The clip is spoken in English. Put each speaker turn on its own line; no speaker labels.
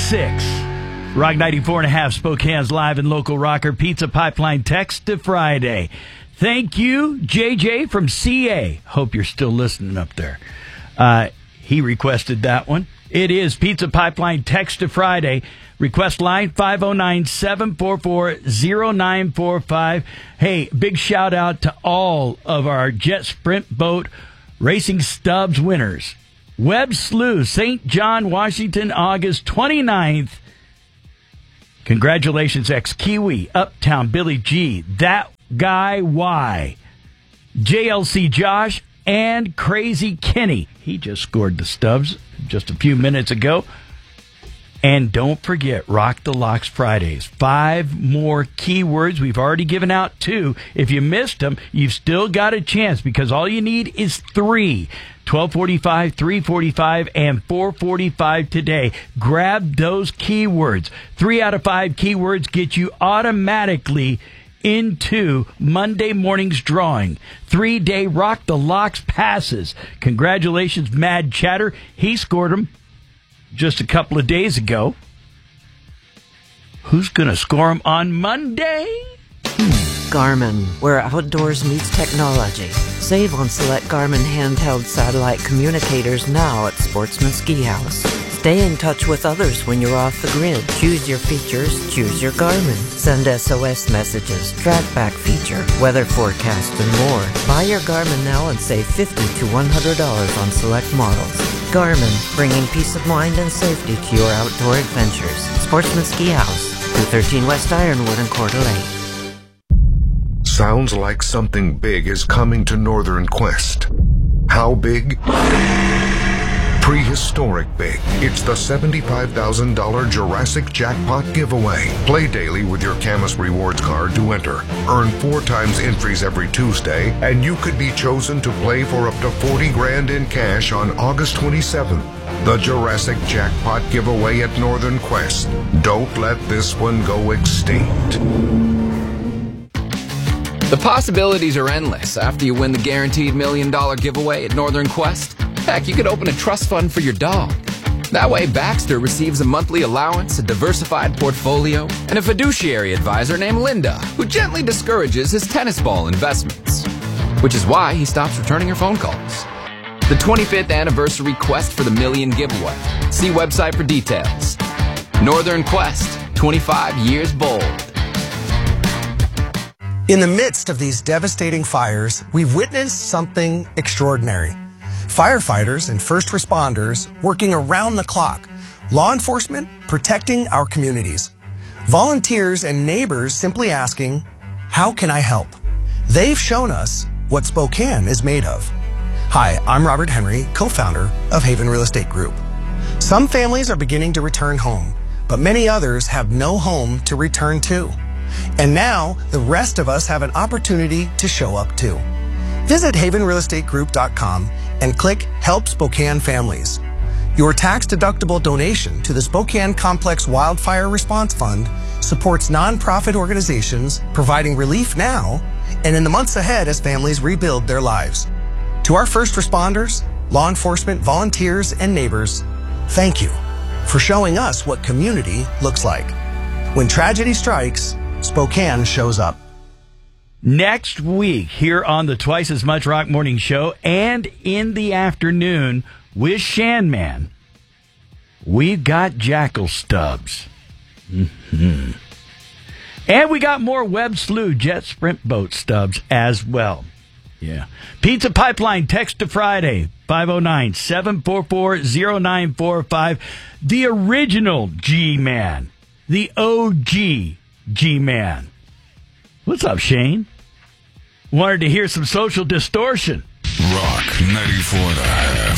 6. Rock 94.5, Spokane's live and local rocker. Pizza Pipeline text to Friday. Thank you, JJ from CA. Hope you're still listening up there. He requested that one. It is Pizza Pipeline text to Friday. Request line 509-744-0945. Hey, big shout out to all of our Jet Sprint Boat Racing Stubs winners. Webb Slough, St. John, Washington, August 29th. Congratulations, ex-Kiwi, Uptown, Billy G, That Guy Y, JLC Josh, and Crazy Kenny. He just scored the stubs just a few minutes ago. And don't forget, Rock the Locks Fridays. 5 more keywords. We've already given out 2. If you missed them, you've still got a chance because all you need is 3. 12:45, 3:45, and 4:45 today. Grab those keywords. 3 out of 5 keywords get you automatically into Monday morning's drawing. 3-day Rock the Locks passes. Congratulations, Mad Chatter. He scored them just a couple of days ago. Who's going to score them on Monday?
Garmin, where outdoors meets technology. Save on select Garmin handheld satellite communicators now at Sportsman Ski House. Stay in touch with others when you're off the grid. Choose your features, choose your Garmin. Send SOS messages, track back feature, weather forecast, and more. Buy your Garmin now and save $50 to $100 on select models. Garmin, bringing peace of mind and safety to your outdoor adventures. Sportsman Ski House, 213 West Ironwood in Coeur d'Alene.
Sounds like something big is coming to Northern Quest. How big? Prehistoric big. It's the $75,000 Jurassic Jackpot giveaway. Play daily with your Camus Rewards card to enter. Earn 4 times entries every Tuesday, and you could be chosen to play for up to $40,000 in cash on August 27th. The Jurassic Jackpot giveaway at Northern Quest. Don't let this one go extinct.
The possibilities are endless after you win the guaranteed $1 million giveaway at Northern Quest. Heck, you could open a trust fund for your dog. That way, Baxter receives a monthly allowance, a diversified portfolio, and a fiduciary advisor named Linda, who gently discourages his tennis ball investments. Which is why he stops returning your phone calls. The 25th anniversary Quest for the $1 million giveaway. See website for details. Northern Quest, 25 years bold.
In the midst of these devastating fires, we've witnessed something extraordinary. Firefighters and first responders working around the clock. Law enforcement protecting our communities. Volunteers and neighbors simply asking, how can I help? They've shown us what Spokane is made of. Hi, I'm Robert Henry, co-founder of Haven Real Estate Group. Some families are beginning to return home, but many others have no home to return to. And now, the rest of us have an opportunity to show up too. Visit havenrealestategroup.com and click Help Spokane Families. Your tax-deductible donation to the Spokane Complex Wildfire Response Fund supports nonprofit organizations providing relief now and in the months ahead as families rebuild their lives. To our first responders, law enforcement, volunteers, and neighbors, thank you for showing us what community looks like. When tragedy strikes, Spokane shows up.
Next week, here on the Twice as Much Rock Morning Show and in the afternoon with Shanman, we've got Jackal Stubs. And we got more Webb Slough Jet Sprint Boat stubs as well. Yeah. Pizza Pipeline, text to Friday, 509-744-0945. The original G-Man. The OG G-Man. What's up, Shane? Wanted to hear some Social Distortion.
Rock 94.5.